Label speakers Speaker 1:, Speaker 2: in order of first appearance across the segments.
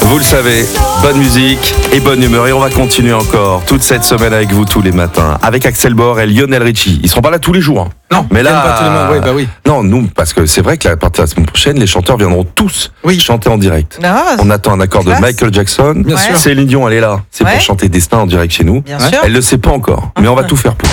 Speaker 1: Vous le savez, bonne musique et bonne humeur. Et on va continuer encore toute cette semaine avec vous tous les matins. Avec Axel Bauer et Lionel Richie. Ils seront pas là tous les jours.
Speaker 2: Non,
Speaker 1: mais là,
Speaker 2: pas tous les mois. Oui, bah oui.
Speaker 1: Non, nous, parce que c'est vrai qu'à partir de la semaine prochaine, les chanteurs viendront tous chanter en direct.
Speaker 3: Ah,
Speaker 1: on attend un accord de Michael Jackson.
Speaker 2: Bien sûr.
Speaker 1: Céline Dion, elle est là. C'est pour chanter Destin en direct chez nous.
Speaker 3: Bien sûr.
Speaker 1: Elle le sait pas encore, mais on va tout faire pour.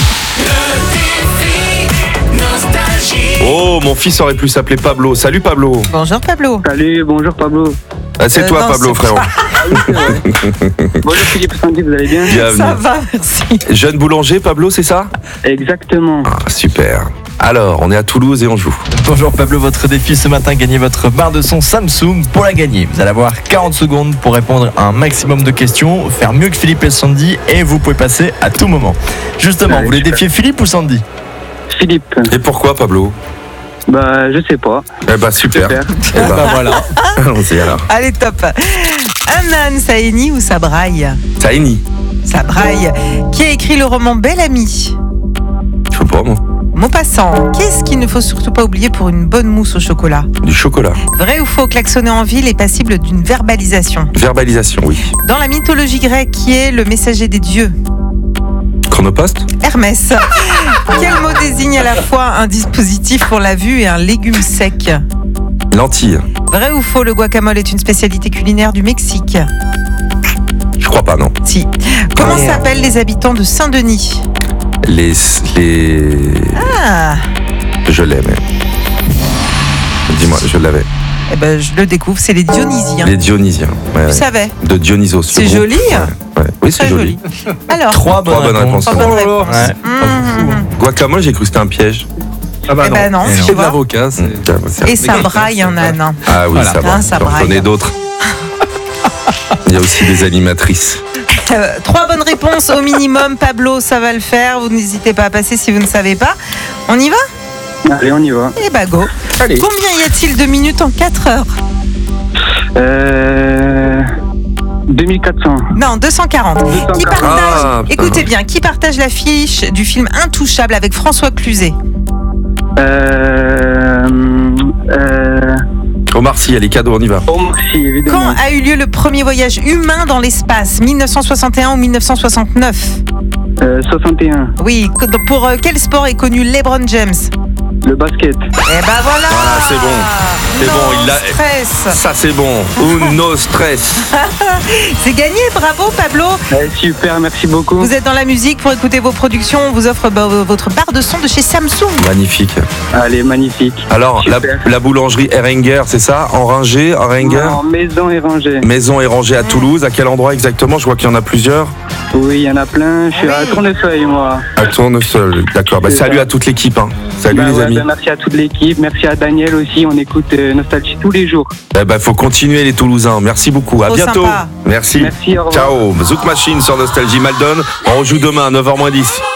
Speaker 1: Oh, mon fils aurait pu s'appeler Pablo. Salut Pablo.
Speaker 3: Bonjour Pablo.
Speaker 4: Salut, bonjour Pablo.
Speaker 1: Ah, c'est toi
Speaker 3: non,
Speaker 1: Pablo,
Speaker 3: c'est
Speaker 1: frérot.
Speaker 4: Bonjour Philippe Sandy, vous allez bien?
Speaker 1: Bienvenue.
Speaker 3: Ça va, merci.
Speaker 1: Jeune boulanger Pablo, c'est ça?
Speaker 4: Exactement.
Speaker 1: Ah, super. Alors, on est à Toulouse et on joue.
Speaker 5: Bonjour Pablo, votre défi ce matin, gagnez votre barre de son Samsung. Pour la gagner, vous allez avoir 40 secondes pour répondre à un maximum de questions, faire mieux que Philippe et Sandy, et vous pouvez passer à tout moment. Justement, vous voulez défier Philippe ou Sandy?
Speaker 4: Philippe.
Speaker 1: Et pourquoi Pablo?
Speaker 4: Bah, je sais pas.
Speaker 1: Eh bah super.
Speaker 4: Super.
Speaker 1: Eh bah,
Speaker 5: Voilà.
Speaker 1: allons-y alors.
Speaker 3: Allez, top. Anan, ça hennit ou ça braille?
Speaker 1: Taini.
Speaker 3: Ça braille. Qui a écrit le roman Belle Amie?
Speaker 1: Je sais pas moi.
Speaker 3: Maupassant. Qu'est-ce qu'il ne faut surtout pas oublier pour une bonne mousse au chocolat?
Speaker 1: Du chocolat.
Speaker 3: Vrai ou faux, klaxonner en ville est passible d'une verbalisation?
Speaker 1: Verbalisation, oui.
Speaker 3: Dans la mythologie grecque, qui est le messager des dieux?
Speaker 1: Chronopost.
Speaker 3: Hermès. Quel mot désigne à la fois un dispositif pour la vue et un légume sec?
Speaker 1: Lentilles.
Speaker 3: Vrai ou faux, le guacamole est une spécialité culinaire du Mexique?
Speaker 1: Je crois pas, non.
Speaker 3: Si. Comment s'appellent les habitants de Saint-Denis?
Speaker 1: Les...
Speaker 3: Ah,
Speaker 1: Je l'ai, mais... Dis-moi, je l'avais.
Speaker 3: eh ben, je le découvre, c'est les Dionysiens.
Speaker 1: Les Dionysiens. Ouais,
Speaker 3: Tu
Speaker 1: ouais.
Speaker 3: savais?
Speaker 1: De Dionysos.
Speaker 3: C'est
Speaker 1: le groupe.
Speaker 3: joli.
Speaker 1: Ouais. Oui, c'est
Speaker 3: Très
Speaker 1: joli.
Speaker 3: Alors,
Speaker 5: 3
Speaker 1: Trois bonnes réponses.
Speaker 3: trois bonnes réponses.
Speaker 5: Ouais.
Speaker 1: Guacamole, j'ai cru que c'était un piège.
Speaker 2: Ah bah
Speaker 3: Eh ben non, tu
Speaker 2: C'est de
Speaker 3: vois.
Speaker 2: l'avocat. c'est-
Speaker 1: Tiens,
Speaker 3: Et ça braille un âne.
Speaker 1: Ah oui,
Speaker 2: Voilà.
Speaker 1: ça va.
Speaker 3: Hein, ça
Speaker 1: J'en
Speaker 3: braille.
Speaker 1: connais d'autres. Il y a aussi des animatrices.
Speaker 3: 3 bonnes réponses au minimum. Pablo, ça va le faire. Vous n'hésitez pas à passer si vous ne savez pas. On y va?
Speaker 4: Allez, on y va.
Speaker 3: Eh ben go.
Speaker 4: Allez.
Speaker 3: Combien y a-t-il de minutes en 4 heures?
Speaker 4: 2400.
Speaker 3: Non, 240. Qui partage,
Speaker 1: Ah,
Speaker 3: écoutez bien, qui partage l'affiche du film Intouchable avec François Cluzet?
Speaker 1: Omar Sy, les cadeaux, on y va.
Speaker 4: Oh, merci,
Speaker 3: Quand
Speaker 4: évidemment.
Speaker 3: a eu lieu le premier voyage humain dans l'espace? 1961 ou 1969?
Speaker 4: 61.
Speaker 3: Oui, pour quel sport est connu LeBron James?
Speaker 4: Le basket.
Speaker 3: Eh ben voilà.
Speaker 1: Voilà, c'est bon. C'est
Speaker 3: No
Speaker 1: bon, il l'a-
Speaker 3: stress.
Speaker 1: Ça, c'est bon. No stress.
Speaker 3: C'est gagné, bravo Pablo.
Speaker 4: Super, merci beaucoup.
Speaker 3: Vous êtes dans la musique, pour écouter vos productions, on vous offre votre barre de son de chez Samsung.
Speaker 1: Magnifique.
Speaker 4: Allez, magnifique.
Speaker 1: Alors,
Speaker 4: Super.
Speaker 1: la boulangerie Eringer, c'est ça? En Ringer, en Ringer?
Speaker 4: En maison et rangée.
Speaker 1: Maison et rangée à Toulouse. À quel endroit exactement? Je vois qu'il y en a plusieurs.
Speaker 4: Oui, il y en a plein. Je suis à Tournefeuille, moi.
Speaker 1: À Tournesol. D'accord. Bah,
Speaker 4: C'est
Speaker 1: salut
Speaker 4: ça.
Speaker 1: à toute l'équipe. Hein. Salut les
Speaker 4: ouais,
Speaker 1: amis.
Speaker 4: merci à toute l'équipe. Merci à Daniel aussi. On écoute Nostalgie tous les jours.
Speaker 1: Eh ben, faut continuer les Toulousains. Merci beaucoup. À
Speaker 3: Trop
Speaker 1: bientôt.
Speaker 3: sympa.
Speaker 1: Merci.
Speaker 4: Merci, au revoir.
Speaker 1: Ciao. Zouk Machine sur Nostalgie Maldon. On rejoue demain à 9h-10.